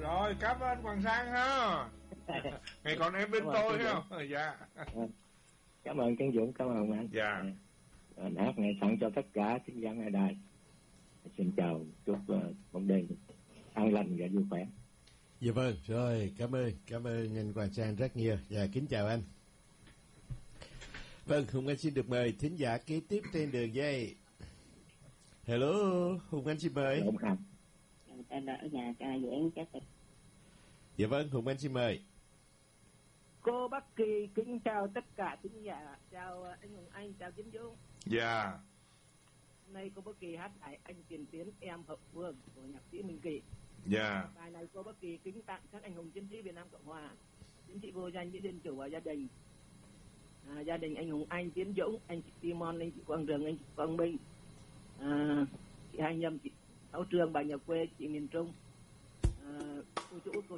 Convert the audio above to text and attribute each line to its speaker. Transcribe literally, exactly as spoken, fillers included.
Speaker 1: Rồi, cảm ơn Hoàng Sang ha. Ngày còn em bên tôi ha. Dạ.
Speaker 2: Cảm ơn Trấn Dũng, cảm ơn anh.
Speaker 1: Dạ.
Speaker 2: Hát này tặng cho tất cả thính giả nghe đài. Xin chào, chúc một đêm an lành và vui khỏe.
Speaker 3: Dạ vâng, rồi, cảm ơn, cảm ơn anh Hoàng Sang rất nhiều. Dạ, kính chào anh. Vâng, Hùng Anh xin được mời thính giả kế tiếp trên đường dây. Hello, Hùng Anh xin mời.
Speaker 2: Hùng Anh.
Speaker 4: Em ở nhà ca giảng chắc.
Speaker 3: Dạ vâng, Hùng Anh xin mời.
Speaker 4: Cô Bắc Kỳ kính chào tất cả thính giả, chào anh Hùng Anh, chào Chính Dũng.
Speaker 1: Dạ.
Speaker 4: Hôm nay cô Bắc Kỳ hát lại Anh Tiền Tiến Em Hợp Phương của nhạc sĩ Minh Kỳ.
Speaker 1: Dạ.
Speaker 4: Bài này cô Bắc Kỳ kính tặng các anh hùng chiến sĩ Việt Nam Cộng Hòa, chiến sĩ vô danh, chiến dân chủ và gia đình. À, gia đình anh Hùng Anh, Tiến Dũng, anh chị Timon, anh chị Quang Trường, anh chị Quang Minh, à, chị Hai Nhâm, chị Sáu Trương, bà nhà quê, chị miền Trung, à, cô chú cô